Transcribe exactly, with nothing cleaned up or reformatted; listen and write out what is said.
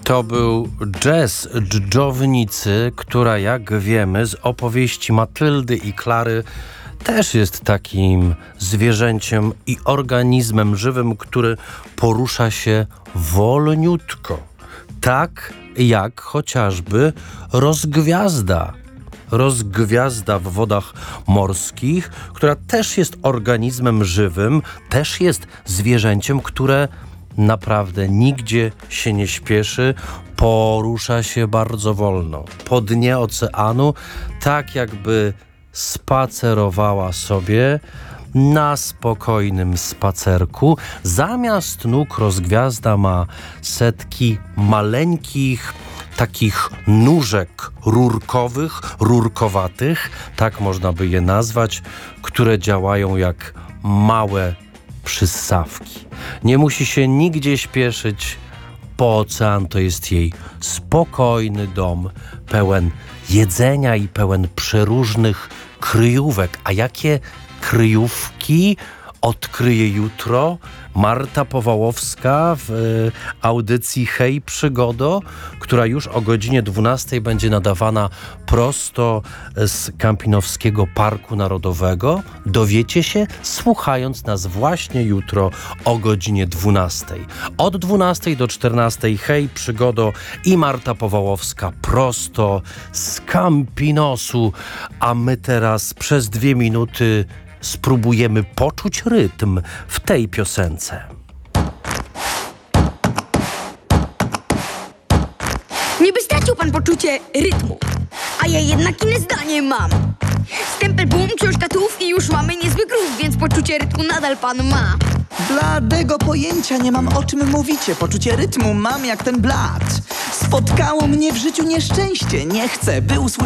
To był jazz dżdżownicy, która, jak wiemy, z opowieści Matyldy i Klary też jest takim zwierzęciem i organizmem żywym, który porusza się wolniutko. Tak jak chociażby rozgwiazda. Rozgwiazda w wodach morskich, która też jest organizmem żywym, też jest zwierzęciem, które naprawdę nigdzie się nie śpieszy, porusza się bardzo wolno. Po dnie oceanu, tak jakby spacerowała sobie na spokojnym spacerku. Zamiast nóg rozgwiazda ma setki maleńkich, takich nóżek rurkowych, rurkowatych, tak można by je nazwać, które działają jak małe przyssawki. Nie musi się nigdzie śpieszyć, bo ocean to jest jej spokojny dom, pełen jedzenia i pełen przeróżnych kryjówek. A jakie kryjówki odkryje jutro Marta Powałowska w y, audycji Hej Przygodo, która już o godzinie dwunastej będzie nadawana prosto z Kampinowskiego Parku Narodowego. Dowiecie się, słuchając nas właśnie jutro o godzinie dwunastej. Od dwunastej do czternastej Hej Przygodo i Marta Powałowska prosto z Kampinosu, a my teraz przez dwie minuty spróbujemy poczuć rytm w tej piosence. Niby stracił pan poczucie rytmu, a ja jednak inne zdanie mam. Stempel bum, książka tuf i już mamy niezły groove, więc poczucie rytmu nadal pan ma. Bladego pojęcia nie mam, o czym mówicie. Poczucie rytmu mam jak ten blat. Spotkało mnie w życiu nieszczęście. Nie chcę, by usłyszeć